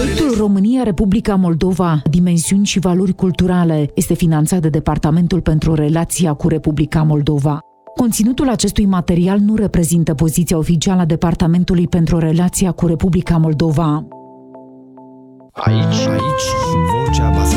Proiectul România-Republica Moldova, dimensiuni și valori culturale, este finanțat de Departamentul pentru Relația cu Republica Moldova. Conținutul acestui material nu reprezintă poziția oficială a Departamentului pentru Relația cu Republica Moldova. Aici, Vocea Basarabia.